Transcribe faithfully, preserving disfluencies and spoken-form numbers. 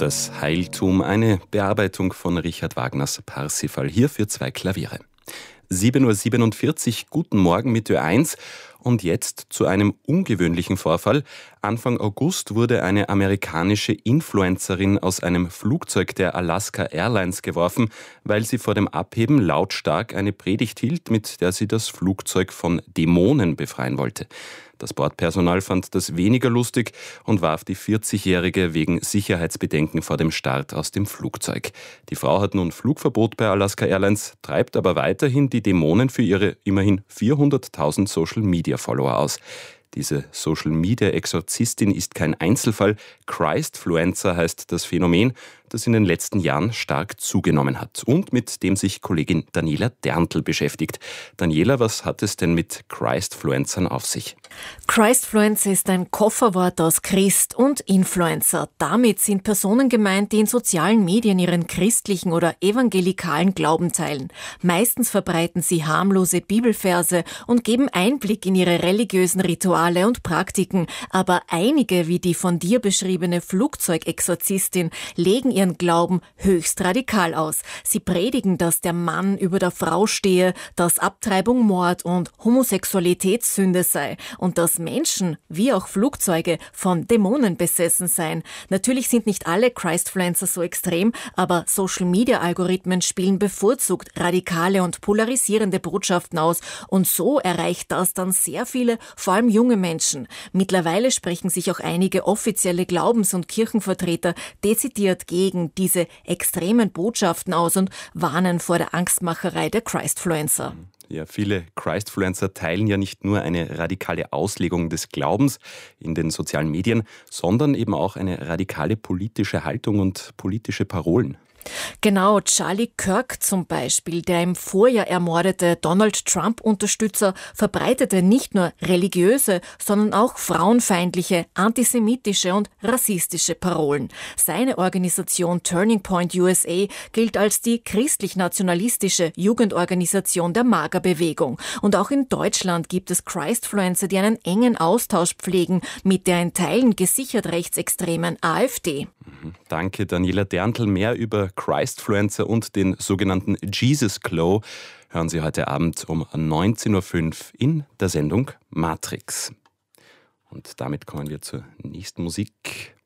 Das Heiltum, eine Bearbeitung von Richard Wagners Parsifal, hier für zwei Klaviere. sieben Uhr siebenundvierzig, guten Morgen mit Ö eins. Und jetzt zu einem ungewöhnlichen Vorfall. Anfang August wurde eine amerikanische Influencerin aus einem Flugzeug der Alaska Airlines geworfen, weil sie vor dem Abheben lautstark eine Predigt hielt, mit der sie das Flugzeug von Dämonen befreien wollte. Das Bordpersonal fand das weniger lustig und warf die vierzigjährige wegen Sicherheitsbedenken vor dem Start aus dem Flugzeug. Die Frau hat nun Flugverbot bei Alaska Airlines, treibt aber weiterhin die Dämonen für ihre immerhin vierhunderttausend Social-Media-Follower aus. Diese Social-Media-Exorzistin ist kein Einzelfall. Christfluencer heißt das Phänomen, das in den letzten Jahren stark zugenommen hat und mit dem sich Kollegin Daniela Derntl beschäftigt. Daniela, was hat es denn mit Christfluencern auf sich? Christfluencer ist ein Kofferwort aus Christ und Influencer. Damit sind Personen gemeint, die in sozialen Medien ihren christlichen oder evangelikalen Glauben teilen. Meistens verbreiten sie harmlose Bibelverse und geben Einblick in ihre religiösen Rituale und Praktiken. Aber einige, wie die von dir beschriebene Flugzeugexorzistin, legen ihren Glauben höchst radikal aus. Sie predigen, dass der Mann über der Frau stehe, dass Abtreibung Mord und Homosexualität Sünde sei und dass Menschen, wie auch Flugzeuge, von Dämonen besessen seien. Natürlich sind nicht alle Christfluencer so extrem, aber Social-Media-Algorithmen spielen bevorzugt radikale und polarisierende Botschaften aus und so erreicht das dann sehr viele, vor allem junge Menschen. Mittlerweile sprechen sich auch einige offizielle Glaubens- und Kirchenvertreter dezidiert gegen diese extremen Botschaften aus und warnen vor der Angstmacherei der Christfluencer. Ja, viele Christfluencer teilen ja nicht nur eine radikale Auslegung des Glaubens in den sozialen Medien, sondern eben auch eine radikale politische Haltung und politische Parolen. Genau, Charlie Kirk zum Beispiel, der im Vorjahr ermordete Donald Trump-Unterstützer, verbreitete nicht nur religiöse, sondern auch frauenfeindliche, antisemitische und rassistische Parolen. Seine Organisation Turning Point U S A gilt als die christlich-nationalistische Jugendorganisation der MAGA-Bewegung. Und auch in Deutschland gibt es Christfluencer, die einen engen Austausch pflegen mit der in Teilen gesichert rechtsextremen AfD. Danke, Daniela Derntl. Mehr über Christfluencer und den sogenannten Jesus Glow hören Sie heute Abend um neunzehn Uhr fünf in der Sendung Matrix. Und damit kommen wir zur nächsten Musik.